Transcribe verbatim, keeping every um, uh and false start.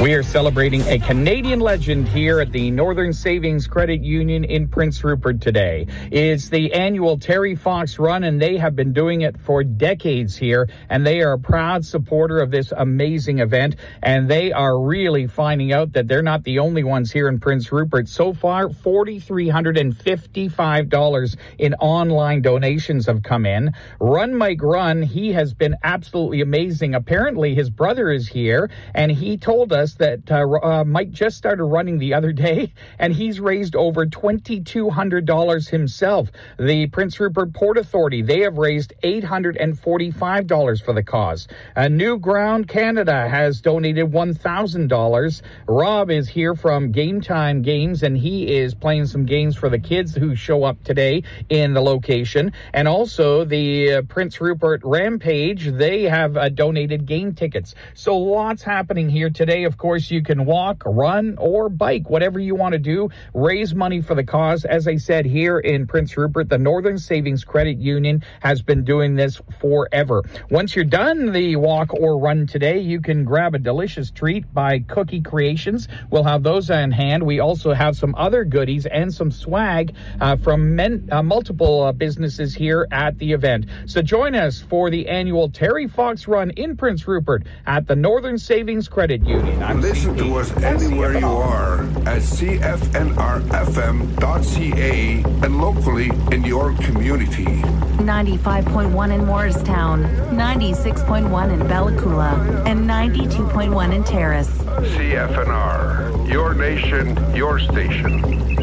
We are celebrating a Canadian legend here at the Northern Savings Credit Union in Prince Rupert today. It's the annual Terry Fox Run, and they have been doing it for decades here, and they are a proud supporter of this amazing event, and they are really finding out that they're not the only ones here in Prince Rupert. So far, four thousand three hundred fifty-five dollars in online donations have come in. Run Mike Run, he has been absolutely amazing. Apparently, his brother is here, and he told us that uh, uh, Mike just started running the other day, and he's raised over two thousand two hundred dollars himself. The Prince Rupert Port Authority, they have raised eight hundred forty-five dollars for the cause. Uh, New Ground Canada has donated one thousand dollars. Rob is here from Game Time Games, and he is playing some games for the kids who show up today in the location. And also the uh, Prince Rupert Rampage, they have uh, donated game tickets. So lots happening here today. Of course, you can walk, run, or bike, whatever you want to do. Raise money for the cause. As I said, here in Prince Rupert, the Northern Savings Credit Union has been doing this forever. Once you're done the walk or run today, you can grab a delicious treat by Cookie Creations. We'll have those on hand. We also have some other goodies and some swag uh, from men, uh, multiple uh, businesses here at the event. So join us for the annual Terry Fox Run in Prince Rupert at the Northern Savings Credit Union. I'm Listen C P to us anywhere you are at C F N R F M dot C A and locally in your community. ninety-five point one in Morristown, ninety-six point one in Bella Coola, and ninety-two point one in Terrace. C F N R, your nation, your station.